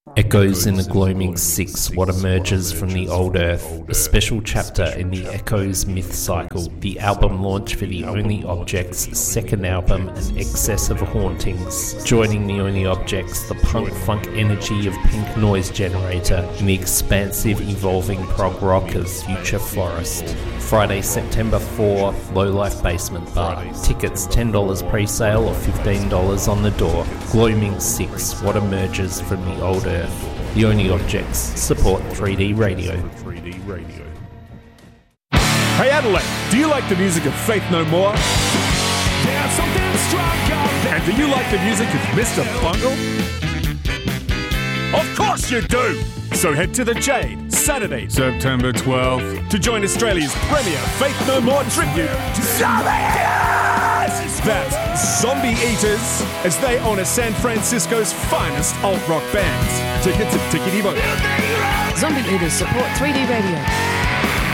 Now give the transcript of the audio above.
Echoes in the Gloaming 6, What Emerges from the Old Earth, a special chapter in the Echoes myth cycle, the album launch for the Only Objects' second album, An Excess of Hauntings. Joining the Only Objects, the punk-funk energy of Pink Noise Generator, and the expansive, evolving prog rock of Future Forest. Friday, September 4, Low Life Basement Bar. Tickets $10 pre-sale or $15 on the door. Gloaming 6, What Emerges from the Old Earth. The Only Objects support 3D Radio. Hey Adelaide, do you like the music of Faith No More? There's something stronger. And do you like the music of Mr. Bungle? Of course you do! So head to the Jade, Saturday, September 12th, to join Australia's premier Faith No More tribute to Zombie Eaters! That's Zombie Eaters, as they honour San Francisco's finest alt-rock bands. Tickets at Tickety Vote. Zombie Eaters support 3D Radio.